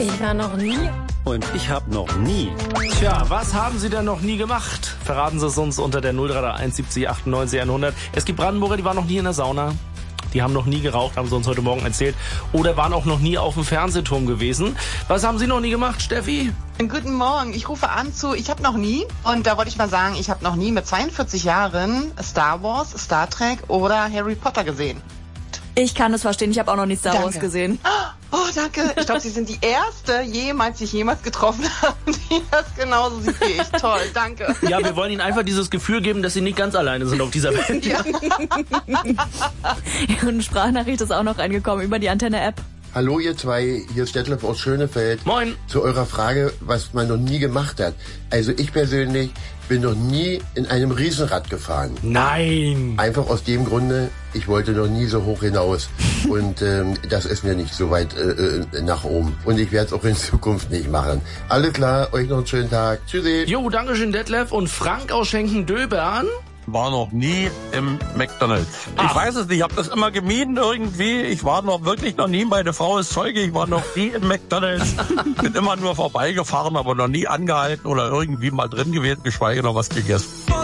Ich war noch nie. Und ich habe noch nie. Tja, was haben Sie denn noch nie gemacht? Verraten Sie es uns unter der 0331 70 98 100. Es gibt Brandenburger, die waren noch nie in der Sauna. Die haben noch nie geraucht, haben sie uns heute Morgen erzählt. Oder waren auch noch nie auf dem Fernsehturm gewesen. Was haben Sie noch nie gemacht, Steffi? Guten Morgen, ich rufe an zu Ich habe noch nie. Und da wollte ich mal sagen, ich habe noch nie mit 42 Jahren Star Wars, Star Trek oder Harry Potter gesehen. Ich kann es verstehen, ich habe auch noch nie Star Wars gesehen. Oh, danke. Ich glaube, Sie sind die erste die ich jemals getroffen habe, die das genauso sieht wie ich. Toll, danke. Ja, wir wollen Ihnen einfach dieses Gefühl geben, dass Sie nicht ganz alleine sind auf dieser Welt. Ja. Und eine Sprachnachricht ist auch noch reingekommen über die Antenne-App. Hallo ihr zwei, hier ist Detlef aus Schönefeld. Moin. Zu eurer Frage, was man noch nie gemacht hat. Also ich persönlich bin noch nie in einem Riesenrad gefahren. Nein. Einfach aus dem Grunde, ich wollte noch nie so hoch hinaus. Und das ist mir nicht so weit nach oben. Und ich werde es auch in Zukunft nicht machen. Alles klar, euch noch einen schönen Tag. Tschüssi. Jo, danke schön, Detlef. Und Frank aus Schenken-Döbern? War noch nie im McDonald's. Ich weiß es nicht, ich habe das immer gemieden irgendwie. Ich war wirklich noch nie, meine Frau ist Zeuge, ich war noch nie im McDonald's. Bin immer nur vorbeigefahren, aber noch nie angehalten oder irgendwie mal drin gewesen, geschweige noch was gegessen.